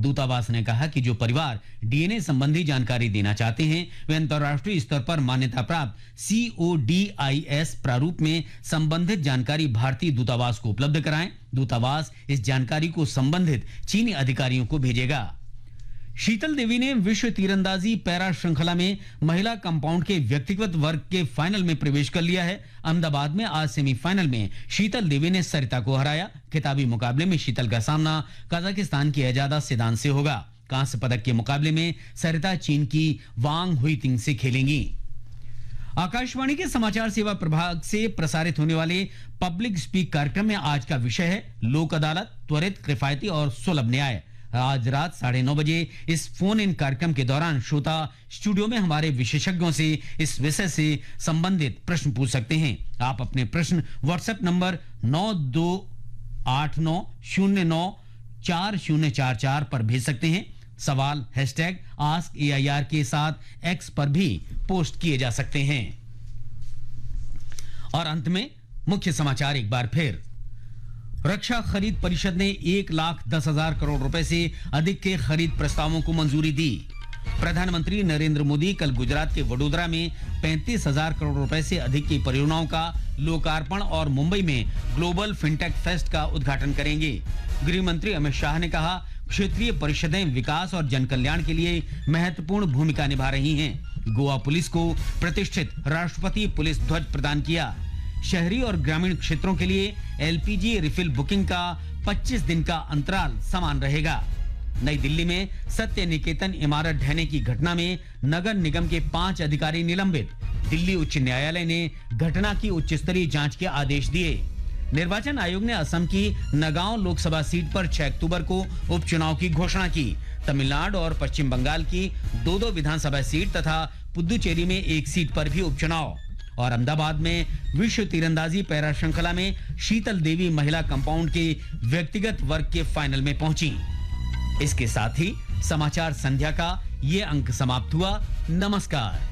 दूतावास ने कहा कि जो परिवार डीएनए संबंधी जानकारी देना चाहते हैं वे अंतर्राष्ट्रीय स्तर पर मान्यता प्राप्त CODIS प्रारूप में संबंधित जानकारी भारतीय दूतावास को उपलब्ध कराएं। दूतावास इस जानकारी को संबंधित चीनी अधिकारियों को भेजेगा। शीतल देवी ने विश्व तीरंदाजी पैरा श्रृंखला में महिला कंपाउंड के व्यक्तिगत वर्ग के फाइनल में प्रवेश कर लिया है। अहमदाबाद में आज सेमीफाइनल में शीतल देवी ने सरिता को हराया। खिताबी मुकाबले में शीतल का सामना कजाकिस्तान की एजादा सिदान से होगा। कांस्य पदक के मुकाबले में सरिता चीन की वांग हुईतिंग से खेलेंगी। आकाशवाणी के समाचार सेवा प्रभाग से प्रसारित होने वाले पब्लिक स्पीक कार्यक्रम में आज का विषय है लोक अदालत, त्वरित, किफायती और सुलभ न्याय। आज रात 9:30 बजे इस फोन इन कार्यक्रम के दौरान श्रोता स्टूडियो में हमारे विशेषज्ञों से इस विषय से संबंधित प्रश्न पूछ सकते हैं। आप अपने प्रश्न व्हाट्सएप नंबर 9289094044 पर भेज सकते हैं। सवाल #AskAIR के साथ X पर भी पोस्ट किए जा सकते हैं। और अंत में मुख्य समाचार एक बार फिर। रक्षा खरीद परिषद ने 1,10,000 करोड़ रुपए से अधिक के खरीद प्रस्तावों को मंजूरी दी। प्रधानमंत्री नरेंद्र मोदी कल गुजरात के वडोदरा में 35,000 करोड़ रुपए से अधिक की परियोजनाओं का लोकार्पण और मुंबई में ग्लोबल फिनटेक फेस्ट का उद्घाटन करेंगे। गृह मंत्री अमित शाह ने कहा क्षेत्रीय परिषदें विकास और जनकल्याण के लिए महत्वपूर्ण भूमिका निभा रही हैं। गोवा पुलिस को प्रतिष्ठित राष्ट्रपति पुलिस ध्वज प्रदान किया। शहरी और ग्रामीण क्षेत्रों के लिए LPG रिफिल बुकिंग का 25 दिन का अंतराल समान रहेगा। नई दिल्ली में सत्य निकेतन इमारत ढहने की घटना में नगर निगम के 5 अधिकारी निलंबित। दिल्ली उच्च न्यायालय ने घटना की उच्च स्तरीय जांच के आदेश दिए। निर्वाचन आयोग ने असम की नगांव लोकसभा सीट पर 6 अक्टूबर को उपचुनाव की घोषणा की। तमिलनाडु और पश्चिम बंगाल की 2-2 विधानसभा सीट तथा पुदुचेरी में 1 सीट पर भी उपचुनाव। और अहमदाबाद में विश्व तीरंदाजी पैरा श्रृंखला में शीतल देवी महिला कंपाउंड के व्यक्तिगत वर्ग के फाइनल में पहुंची। इसके साथ ही समाचार संध्या का ये अंक समाप्त हुआ। नमस्कार।